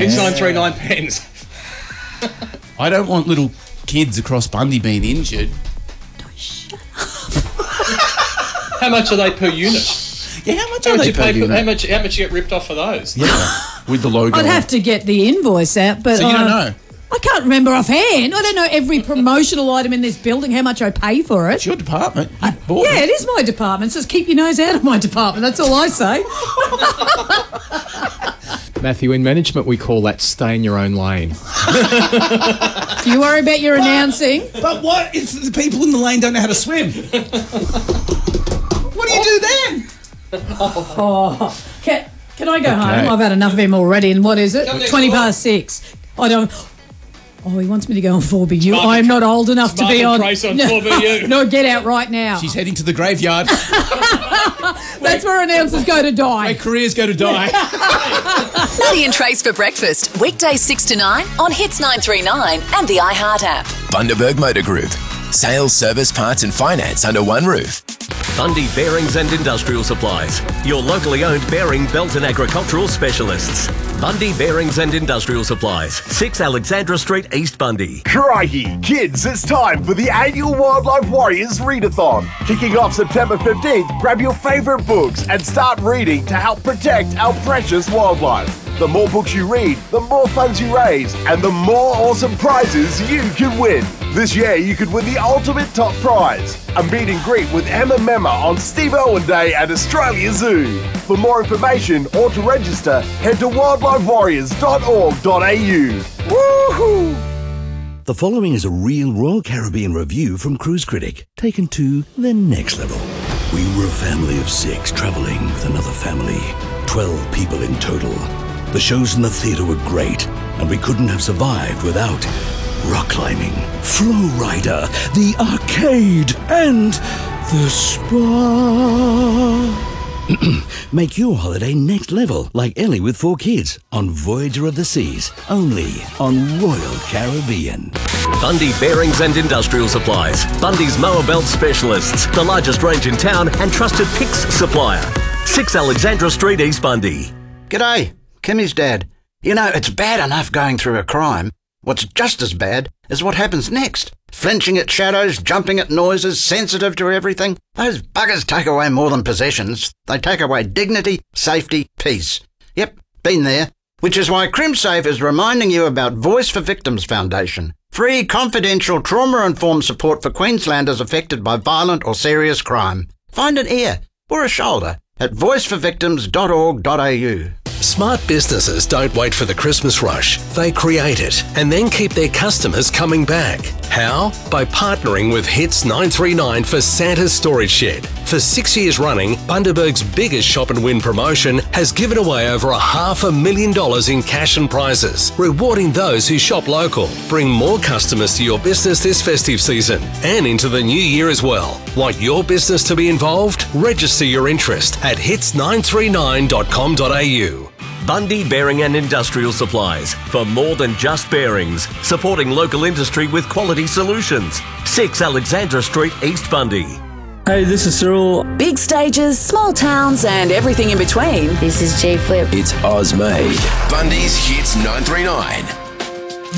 Hits 939 pens. I don't want little kids across Bundy being injured. How much are they per unit? Yeah, how much are they per unit? How much you get ripped off for those? Yeah, with the logo. I'd have to get the invoice out, but So you don't know? I can't remember offhand. I don't know every promotional item in this building, how much I pay for it. It's your department. You bought Yeah, it is my department. So just keep your nose out of my department. That's all I say. Matthew, in management, we call that stay in your own lane. Do you worry about your announcing? But what if the people in the lane don't know how to swim? What do you do then? Can I go home? I've had enough of him already. And what is it? 20 past 6. I don't... Oh, he wants me to go on 4BU. I am not old enough to be on... Price on 4BU. No, get out right now. She's heading to the graveyard. That's where announcers go to die. Where careers go to die. Maddie and Trace for breakfast. Weekdays 6 to 9 on Hits 939 and the iHeart app. Bundaberg Motor Group. Sales, service, parts and finance under one roof. Bundy Bearings and Industrial Supplies, your locally owned bearing, belt and agricultural specialists. Bundy Bearings and Industrial Supplies, 6 Alexandra Street, East Bundy. Crikey, kids, it's time for the annual Wildlife Warriors Readathon. Kicking off September 15th, grab your favourite books and start reading to help protect our precious wildlife. The more books you read, the more funds you raise, and the more awesome prizes you can win. This year, you could win the ultimate top prize, a meet and greet with Emma Memma on Steve Irwin Day at Australia Zoo. For more information or to register, head to wildlifewarriors.org.au. Woohoo! The following is a real Royal Caribbean review from Cruise Critic, taken to the next level. We were a family of 6 travelling with another family, 12 people in total. The shows in the theatre were great, and we couldn't have survived without rock climbing, Flow Rider, the arcade, and the spa. Make your holiday next level, like Ellie with 4 kids, on Voyager of the Seas, only on Royal Caribbean. Bundy Bearings and Industrial Supplies, Bundy's mower belt specialists, the largest range in town and trusted PIX supplier. 6 Alexandra Street, East Bundy. G'day, Kimmy's dad. You know, it's bad enough going through a crime. What's just as bad is what happens next. Flinching at shadows, jumping at noises, sensitive to everything. Those buggers take away more than possessions. They take away dignity, safety, peace. Yep, been there. Which is why CrimSafe is reminding you about Voice for Victims Foundation. Free, confidential, trauma-informed support for Queenslanders affected by violent or serious crime. Find an ear or a shoulder at voiceforvictims.org.au. Smart businesses don't wait for the Christmas rush. They create it and then keep their customers coming back. How? By partnering with Hits 939 for Santa's Storage Shed. For 6 years running, Bundaberg's biggest shop and win promotion has given away over $500,000 in cash and prizes, rewarding those who shop local. Bring more customers to your business this festive season and into the new year as well. Want your business to be involved? Register your interest at hits939.com.au. Bundy Bearing and Industrial Supplies, for more than just bearings, supporting local industry with quality solutions. 6 Alexandra Street, East Bundy. Hey, this is Cyril. Big stages, small towns, and everything in between. This is J Flip. It's Oz Made. Bundy's Hits 939.